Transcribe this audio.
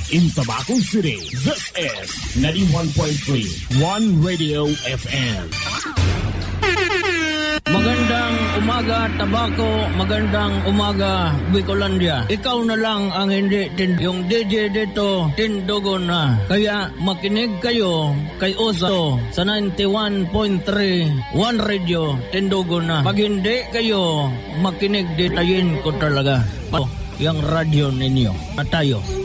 In Tabaco City, this is 91.3 One Radio FM. Magandang umaga, Tabaco. Magandang umaga, Bicolandia. Ikaw na lang ang hindi yung DJ dito, tindugon na. Kaya makinig kayo kay Oso sa 91.3 One Radio, tindugon na. Pag hindi kayo makinig, ditayin ko talaga. Yung radio ninyo. At tayo.